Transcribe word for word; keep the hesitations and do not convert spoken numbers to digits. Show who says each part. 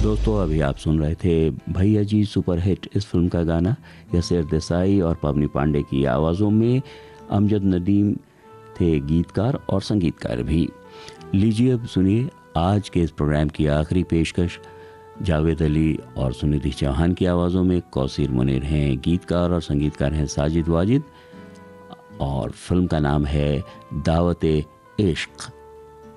Speaker 1: दोस्तों, अभी आप सुन रहे थे भैया जी सुपर हिट इस फिल्म का गाना यसेर देसाई और पवनी पांडे की आवाज़ों में। अमजद नदीम थे गीतकार और संगीतकार भी। लीजिए अब सुनिए आज के इस प्रोग्राम की आखिरी पेशकश। जावेद अली और सुनिधि चौहान की आवाज़ों में कौसीर मुनीर हैं गीतकार और संगीतकार हैं साजिद वाजिद, और फिल्म का नाम है दावत-ए-इश्क।